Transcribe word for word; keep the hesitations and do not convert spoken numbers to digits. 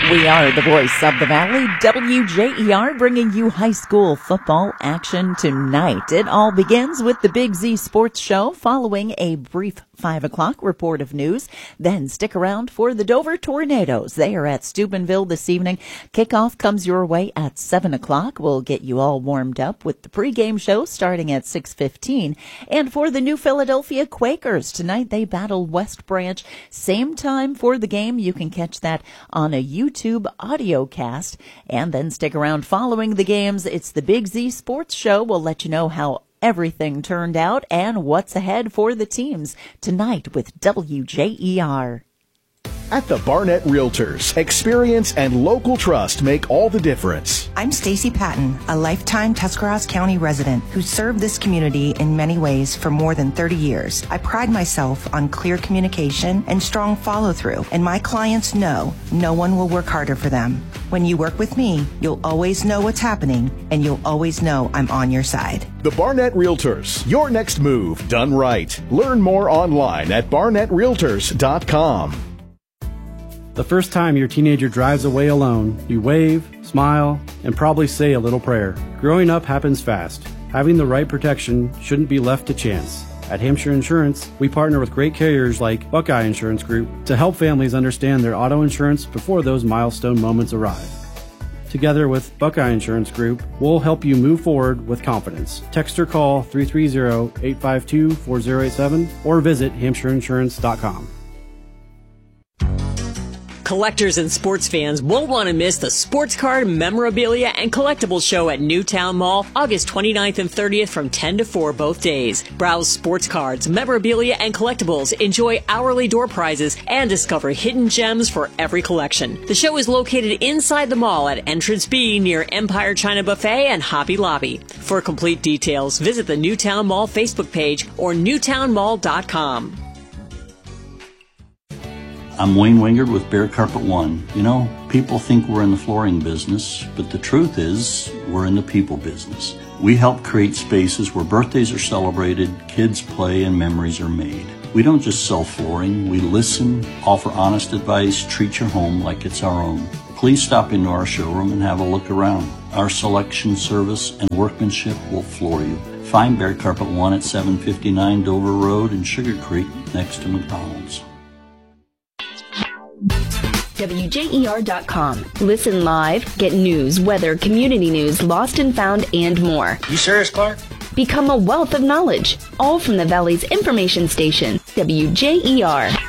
We are the voice of the Valley, W J E R, bringing you high school football action tonight. It all begins with the Big Z Sports Show following a brief five o'clock report of news. Then stick around for the Dover Tornadoes. They are at Steubenville this evening. Kickoff comes your way at seven o'clock. We'll get you all warmed up with the pregame show starting at six fifteen. And for the New Philadelphia Quakers, tonight they battle West Branch. Same time for the game. You can catch that on a YouTube audio cast. And then stick around following the games. It's the Big Z Sports Show. We'll let you know how everything turned out and what's ahead for the teams tonight with W J E R. At the Barnett Realtors, experience and local trust make all the difference. I'm Stacy Patton, a lifetime Tuscarawas County resident who served this community in many ways for more than thirty years. I pride myself on clear communication and strong follow-through, and my clients know no one will work harder for them. When you work with me, you'll always know what's happening, and you'll always know I'm on your side. The Barnett Realtors, your next move done right. Learn more online at barnett realtors dot com. The first time your teenager drives away alone, you wave, smile, and probably say a little prayer. Growing up happens fast. Having the right protection shouldn't be left to chance. At Hampshire Insurance, we partner with great carriers like Buckeye Insurance Group to help families understand their auto insurance before those milestone moments arrive. Together with Buckeye Insurance Group, we'll help you move forward with confidence. Text or call three three zero, eight five two, four zero eight seven or visit hampshire insurance dot com. Collectors and sports fans won't want to miss the Sports Card, Memorabilia, and Collectibles Show at Newtown Mall, August twenty-ninth and thirtieth from ten to four both days. Browse sports cards, memorabilia, and collectibles, enjoy hourly door prizes, and discover hidden gems for every collection. The show is located inside the mall at Entrance B near Empire China Buffet and Hobby Lobby. For complete details, visit the Newtown Mall Facebook page or newtown mall dot com. I'm Wayne Wingard with Bear Carpet One. You know, people think we're in the flooring business, but the truth is we're in the people business. We help create spaces where birthdays are celebrated, kids play, and memories are made. We don't just sell flooring, we listen, offer honest advice, treat your home like it's our own. Please stop into our showroom and have a look around. Our selection, service, and workmanship will floor you. Find Bear Carpet One at seven fifty-nine Dover Road in Sugar Creek next to McDonald's. W J E R dot com. Listen live, get news, weather, community news, lost and found, and more. You serious, Clark? Become a wealth of knowledge, all from the Valley's information station, W J E R.